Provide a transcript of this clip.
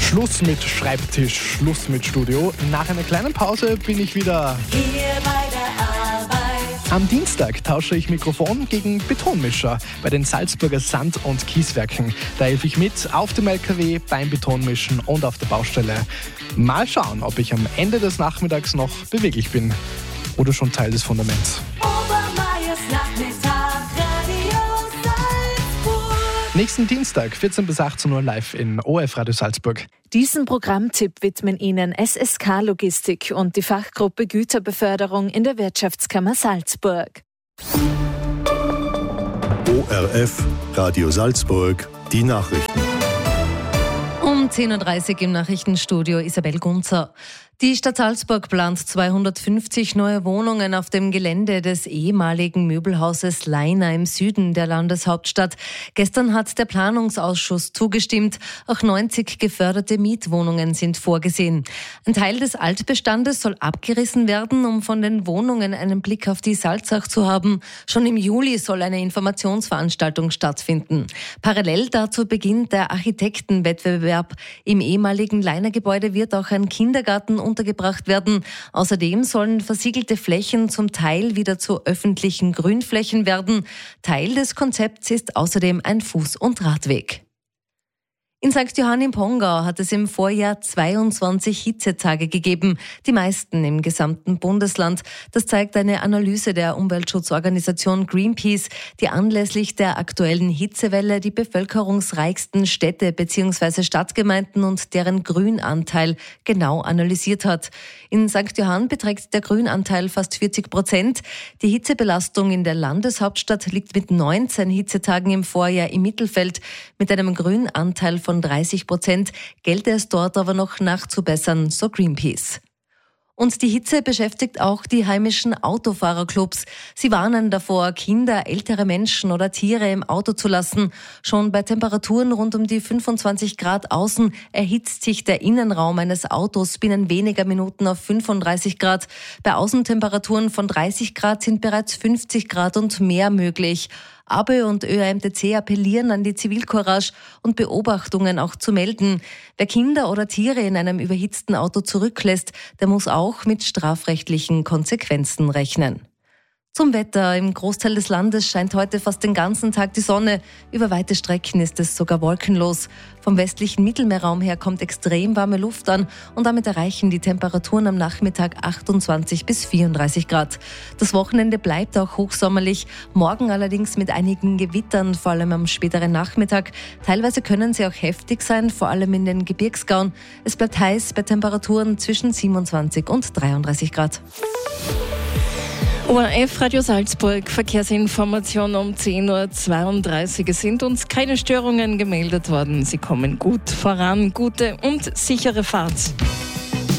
Schluss mit Schreibtisch, Schluss mit Studio. Nach einer kleinen Pause bin ich wieder hier bei der Arbeit. Am Dienstag tausche ich Mikrofon gegen Betonmischer bei den Salzburger Sand- und Kieswerken. Da helfe ich mit auf dem LKW, beim Betonmischen und auf der Baustelle. Mal schauen, ob ich am Ende des Nachmittags noch beweglich bin oder schon Teil des Fundaments. Obermeiers Nachmittag, Radio Salzburg. Nächsten Dienstag, 14 bis 18 Uhr live in ORF Radio Salzburg. Diesen Programmtipp widmen Ihnen SSK Logistik und die Fachgruppe Güterbeförderung in der Wirtschaftskammer Salzburg. ORF Radio Salzburg, die Nachrichten. Um 10.30 Uhr im Nachrichtenstudio Isabel Gunzer. Die Stadt Salzburg plant 250 neue Wohnungen auf dem Gelände des ehemaligen Möbelhauses Leiner im Süden der Landeshauptstadt. Gestern hat der Planungsausschuss zugestimmt. Auch 90 geförderte Mietwohnungen sind vorgesehen. Ein Teil des Altbestandes soll abgerissen werden, um von den Wohnungen einen Blick auf die Salzach zu haben. Schon im Juli soll eine Informationsveranstaltung stattfinden. Parallel dazu beginnt der Architektenwettbewerb. Im ehemaligen Leiner-Gebäude wird auch ein Kindergarten untergebracht werden. Außerdem sollen versiegelte Flächen zum Teil wieder zu öffentlichen Grünflächen werden. Teil des Konzepts ist außerdem ein Fuß- und Radweg. In St. Johann im Pongau hat es im Vorjahr 22 Hitzetage gegeben, die meisten im gesamten Bundesland. Das zeigt eine Analyse der Umweltschutzorganisation Greenpeace, die anlässlich der aktuellen Hitzewelle die bevölkerungsreichsten Städte bzw. Stadtgemeinden und deren Grünanteil genau analysiert hat. In St. Johann beträgt der Grünanteil fast 40%. Die Hitzebelastung in der Landeshauptstadt liegt mit 19 Hitzetagen im Vorjahr im Mittelfeld. Mit einem Grünanteil von 30% gelte es dort aber noch nachzubessern, so Greenpeace. Und die Hitze beschäftigt auch die heimischen Autofahrerclubs. Sie warnen davor, Kinder, ältere Menschen oder Tiere im Auto zu lassen. Schon bei Temperaturen rund um die 25 Grad außen erhitzt sich der Innenraum eines Autos binnen weniger Minuten auf 35 Grad. Bei Außentemperaturen von 30 Grad sind bereits 50 Grad und mehr möglich. ABÖ und ÖAMTC appellieren an die Zivilcourage und Beobachtungen auch zu melden. Wer Kinder oder Tiere in einem überhitzten Auto zurücklässt, der muss auch mit strafrechtlichen Konsequenzen rechnen. Zum Wetter. Im Großteil des Landes scheint heute fast den ganzen Tag die Sonne. Über weite Strecken ist es sogar wolkenlos. Vom westlichen Mittelmeerraum her kommt extrem warme Luft an und damit erreichen die Temperaturen am Nachmittag 28 bis 34 Grad. Das Wochenende bleibt auch hochsommerlich, morgen allerdings mit einigen Gewittern, vor allem am späteren Nachmittag. Teilweise können sie auch heftig sein, vor allem in den Gebirgsgauen. Es bleibt heiß bei Temperaturen zwischen 27 und 33 Grad. ORF Radio Salzburg, Verkehrsinformation um 10.32 Uhr. Es sind uns keine Störungen gemeldet worden. Sie kommen gut voran. Gute und sichere Fahrt.